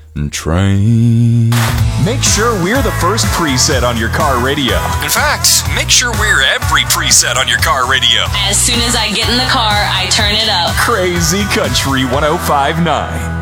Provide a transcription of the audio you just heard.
train. Make sure we're the first preset on your car radio. In fact, make sure we're every preset on your car radio. As soon as I get in the car, I turn it up. Crazy Country 105.9.